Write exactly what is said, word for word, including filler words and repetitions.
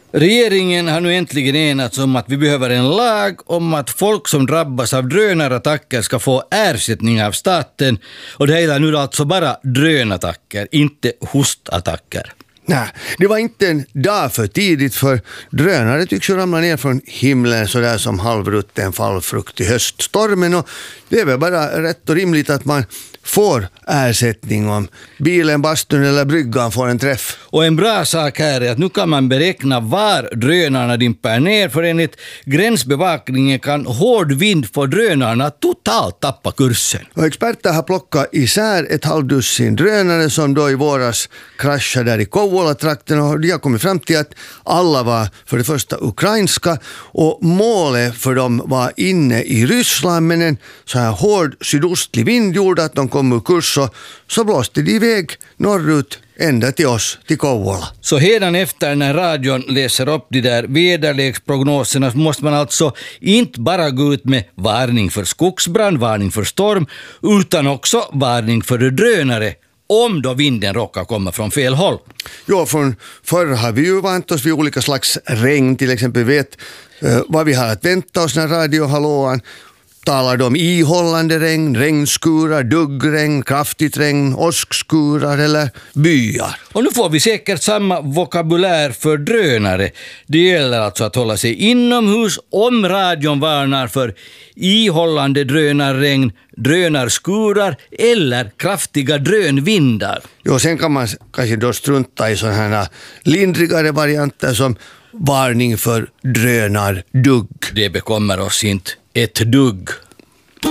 Regeringen har nu äntligen enats om att vi behöver en lag om att folk som drabbas av drönarattacker ska få ersättning av staten. Och det gäller nu alltså bara drönattacker, inte hostattacker. Nej, det var inte en dag för tidigt, för drönare tycks ju ramla ner från himlen så där som halvrutten fallfrukt i höststormen, och det är väl bara rätt och rimligt att man får ersättning om bilen, bastun eller bryggan får en träff. Och en bra sak här är att nu kan man beräkna var drönarna dimper ner, för enligt gränsbevakningen kan hård vind få drönarna totalt tappa kursen. Och experter har plockat isär ett halvdussin drönare som då i våras kraschade där i Kouvola-trakten, och de har kommit fram till att alla var för det första ukrainska och målet för dem var inne i Ryssland, men en så här hård sydostlig vind gjorde att de kom ur kurs, och så blåste de iväg norrut ända till oss, till Kouvola. Så hedan efter när radion läser upp de där väderleksprognoserna så måste man alltså inte bara gå ut med varning för skogsbrand, varning för storm, utan också varning för drönare om då vinden råkar komma från fel håll. Ja, från förr har vi ju vant oss vid olika slags regn, till exempel vet uh, vad vi har att vänta oss när radiohallåan talar om ihållande regn, regnskurar, duggregn, kraftigt regn, åskskurar eller byar. Och nu får vi säkert samma vokabulär för drönare. Det gäller alltså att hålla sig inomhus om radion varnar för ihållande drönarregn, drönarskurar eller kraftiga drönvindar. Jo, sen kan man kanske då strunta i sådana här lindrigare varianter som varning för drönardugg. Det bekommer oss inte ett dugg.